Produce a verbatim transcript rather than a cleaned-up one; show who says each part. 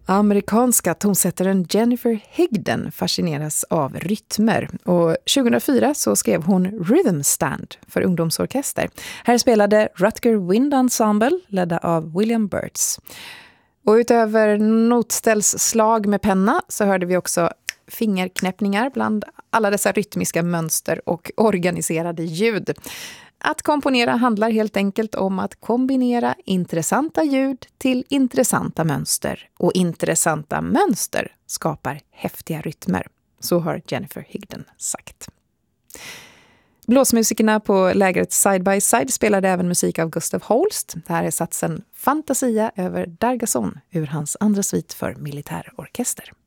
Speaker 1: Amerikanska tonsättaren Jennifer Higdon fascineras av rytmer och tjugohundrafyra så skrev hon Rhythm Stand för ungdomsorkester. Här spelade Rutger Wind Ensemble ledda av William Burtz. Och utöver notställsslag med penna så hörde vi också fingerknäppningar bland alla dessa rytmiska mönster och organiserade ljud. Att komponera handlar helt enkelt om att kombinera intressanta ljud till intressanta mönster. Och intressanta mönster skapar häftiga rytmer. Så har Jennifer Higdon sagt. Blåsmusikerna på lägret Side by Side spelade även musik av Gustav Holst. Det här är satsen Fantasia över Dargason ur hans andra svit för militärorkester.